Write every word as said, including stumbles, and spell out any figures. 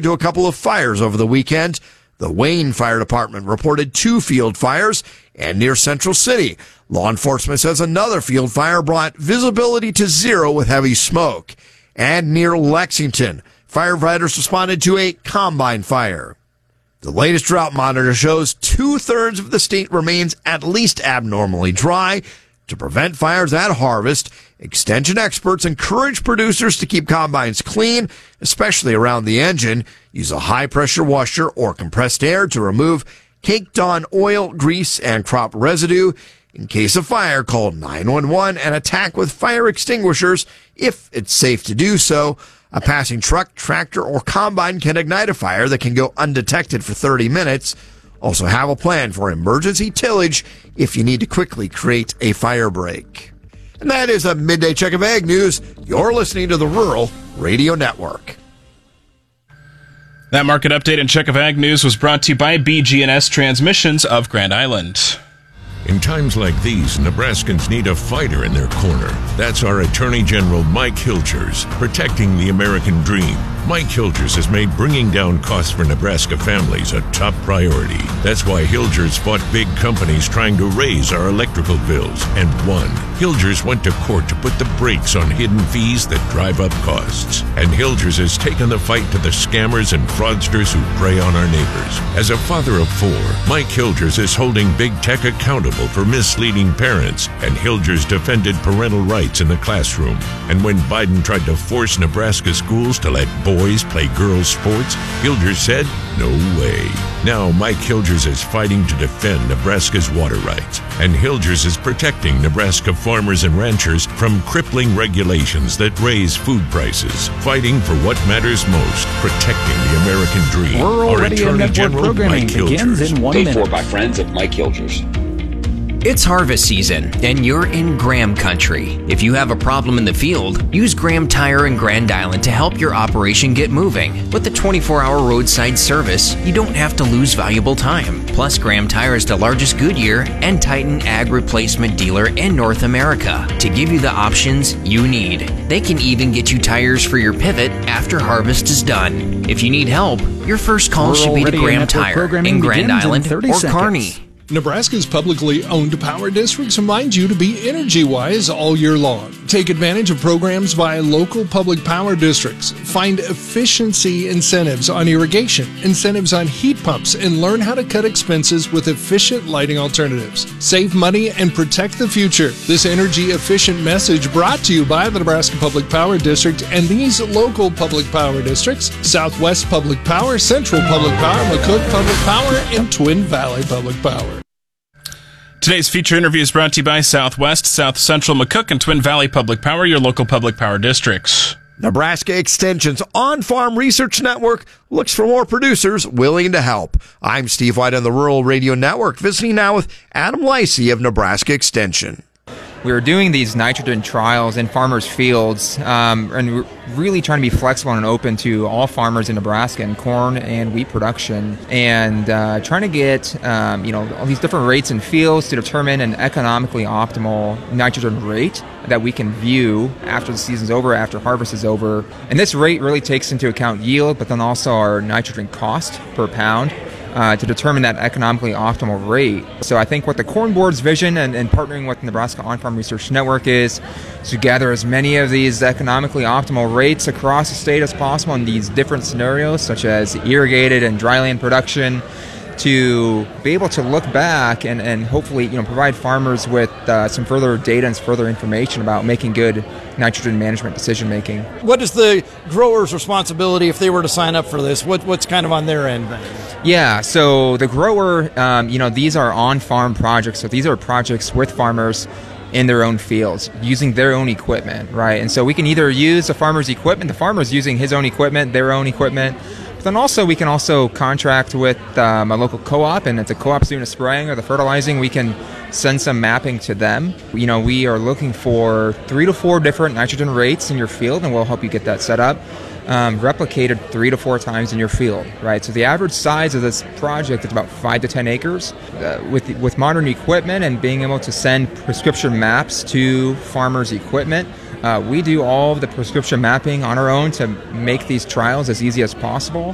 to a couple of fires over the weekend. The Wayne Fire Department reported two field fires, and near Central City, law enforcement says another field fire brought visibility to zero with heavy smoke. And near Lexington, firefighters responded to a combine fire. The latest drought monitor shows two-thirds of the state remains at least abnormally dry. To prevent fires at harvest, extension experts encourage producers to keep combines clean, especially around the engine. Use a high-pressure washer or compressed air to remove caked on oil, grease, and crop residue. In case of fire, call nine one one and attack with fire extinguishers if it's safe to do so. A passing truck, tractor, or combine can ignite a fire that can go undetected for thirty minutes. Also have a plan for emergency tillage if you need to quickly create a fire break. And that is a Midday Check of Ag News. You're listening to the Rural Radio Network. That market update and Check of Ag News was brought to you by B G and S Transmissions of Grand Island. In times like these, Nebraskans need a fighter in their corner. That's our Attorney General Mike Hilgers, protecting the American dream. Mike Hilgers has made bringing down costs for Nebraska families a top priority. That's why Hilgers fought big companies trying to raise our electrical bills and won. Hilgers went to court to put the brakes on hidden fees that drive up costs. And Hilgers has taken the fight to the scammers and fraudsters who prey on our neighbors. As a father of four, Mike Hilgers is holding big tech accountable for misleading parents, and Hilgers defended parental rights in the classroom. And when Biden tried to force Nebraska schools to let boys play girls' sports, Hilgers said, no way. Now Mike Hilgers is fighting to defend Nebraska's water rights, and Hilgers is protecting Nebraska farmers and ranchers from crippling regulations that raise food prices, fighting for what matters most, protecting the American dream. Rural Our Radio Attorney Network General programming Mike begins Hilgers. in one Paid minute. for by friends of Mike Hilgers. It's harvest season, and you're in Graham country. If you have a problem in the field, use Graham Tire in Grand Island to help your operation get moving. With the twenty-four hour roadside service, you don't have to lose valuable time. Plus, Graham Tire is the largest Goodyear and Titan ag replacement dealer in North America to give you the options you need. They can even get you tires for your pivot after harvest is done. If you need help, your first call Rural should be to Radio Graham Network Tire programming in Grand begins in Island thirty or seconds. Kearney. Nebraska's publicly owned power districts remind you to be energy-wise all year long. Take advantage of programs by local public power districts. Find efficiency incentives on irrigation, incentives on heat pumps, and learn how to cut expenses with efficient lighting alternatives. Save money and protect the future. This energy-efficient message brought to you by the Nebraska Public Power District and these local public power districts: Southwest Public Power, Central Public Power, McCook Public Power, and Twin Valley Public Power. Today's feature interview is brought to you by Southwest, South Central, McCook, and Twin Valley Public Power, your local public power districts. Nebraska Extension's On-Farm Research Network looks for more producers willing to help. I'm Steve White on the Rural Radio Network, visiting now with Adam Lacey of Nebraska Extension. We were doing these nitrogen trials in farmers' fields, um, and we're really trying to be flexible and open to all farmers in Nebraska in corn and wheat production, and uh, trying to get um, you know all these different rates in fields to determine an economically optimal nitrogen rate that we can view after the season's over, after harvest is over. And this rate really takes into account yield, but then also our nitrogen cost per pound. Uh, to determine that economically optimal rate. So I think what the Corn Board's vision and, and partnering with the Nebraska On-Farm Research Network is to gather as many of these economically optimal rates across the state as possible in these different scenarios, such as irrigated and dryland production, to be able to look back and, and hopefully you know provide farmers with uh, some further data and further information about making good nitrogen management decision making. What is the grower's responsibility if they were to sign up for this? What what's kind of on their end then? Yeah, so the grower, um, you know, these are on-farm projects. So these are projects with farmers in their own fields, using their own equipment, right? And so we can either use the farmer's equipment, the farmer's using his own equipment, their own equipment, but then also we can also contract with um, a local co-op, and if the co-op's doing the spraying or the fertilizing, we can send some mapping to them. You know, we are looking for three to four different nitrogen rates in your field, and we'll help you get that set up. Um, replicated three to four times in your field, right? So the average size of this project is about five to ten acres. Uh, with with modern equipment and being able to send prescription maps to farmers' equipment, uh, we do all of the prescription mapping on our own to make these trials as easy as possible.